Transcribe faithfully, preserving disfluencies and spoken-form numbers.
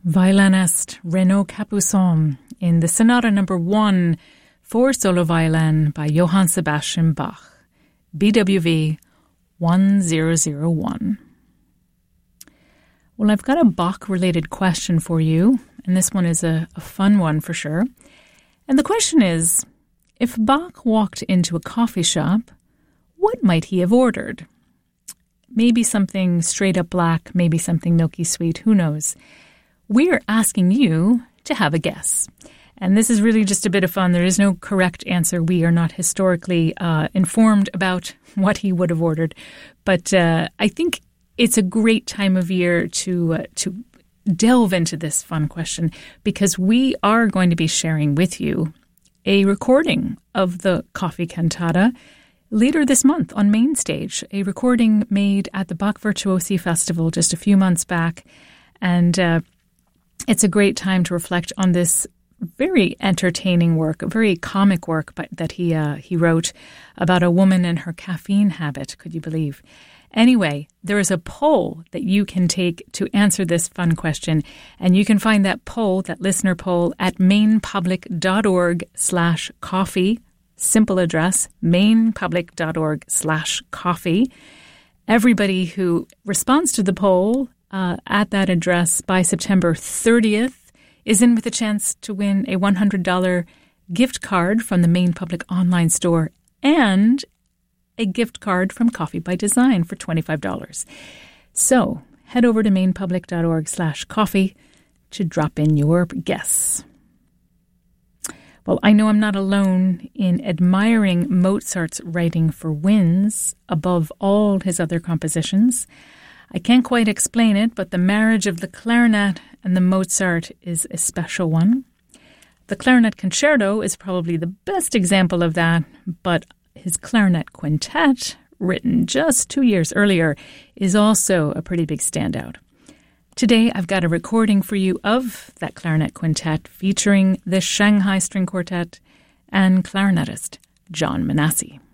Violinist Renaud Capuçon in the Sonata Number One for solo violin by Johann Sebastian Bach, B W V one zero zero one. Well, I've got a Bach-related question for you, and this one is a, a fun one for sure. And the question is, if Bach walked into a coffee shop, what might he have ordered? Maybe something straight up black, maybe something milky sweet, who knows? We're asking you to have a guess. And this is really just a bit of fun. There is no correct answer. We are not historically uh, informed about what he would have ordered. But uh, I think it's a great time of year to uh, to delve into this fun question, because we are going to be sharing with you a recording of the Coffee Cantata later this month on Main Stage, a recording made at the Bach Virtuosi Festival just a few months back. And uh, it's a great time to reflect on this very entertaining work, a very comic work by, that he uh, he wrote about a woman and her caffeine habit, could you believe? Anyway, there is a poll that you can take to answer this fun question, and you can find that poll, that listener poll, at mainpublic.org slash coffee. Simple address, mainpublic.org slash coffee. Everybody who responds to the poll uh, at that address by September thirtieth is in with a chance to win a one hundred dollars gift card from the Main Public online store and a gift card from Coffee by Design for twenty-five dollars. So head over to mainpublic.org slash coffee to drop in your guess. Well, I know I'm not alone in admiring Mozart's writing for winds above all his other compositions. I can't quite explain it, but the marriage of the clarinet and the Mozart is a special one. The Clarinet Concerto is probably the best example of that, but his Clarinet Quintet, written just two years earlier, is also a pretty big standout. Today, I've got a recording for you of that Clarinet Quintet featuring the Shanghai String Quartet and clarinetist John Manassi.